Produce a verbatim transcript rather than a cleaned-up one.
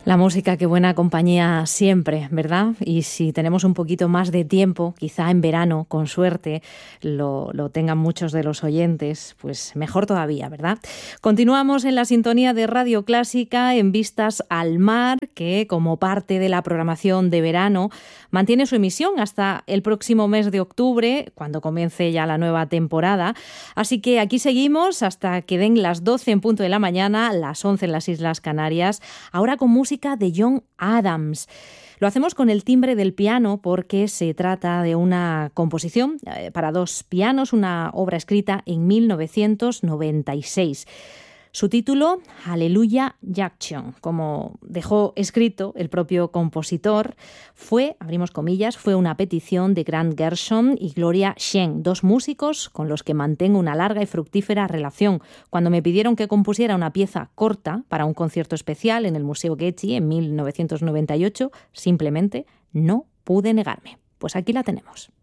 La música, qué buena compañía siempre, ¿verdad? Y si tenemos un poquito más de tiempo, quizá en verano, con suerte, lo, lo tengan muchos de los oyentes, pues mejor todavía, ¿verdad? Continuamos en la sintonía de Radio Clásica en Vistas al Mar, que como parte de la programación de verano mantiene su emisión hasta el próximo mes de octubre, cuando comience ya la nueva temporada. Así que aquí seguimos hasta que den las doce en punto de la mañana, las once en las Islas Canarias, ahora con música de John Adams. Lo hacemos con el timbre del piano porque se trata de una composición para dos pianos, una obra escrita en mil novecientos noventa y seis. Su título, Hallelujah Junction, como dejó escrito el propio compositor, fue, abrimos comillas, fue una petición de Grant Gershon y Gloria Shen, dos músicos con los que mantengo una larga y fructífera relación. Cuando me pidieron que compusiera una pieza corta para un concierto especial en el Museo Getty en mil novecientos noventa y ocho, simplemente no pude negarme. Pues aquí la tenemos.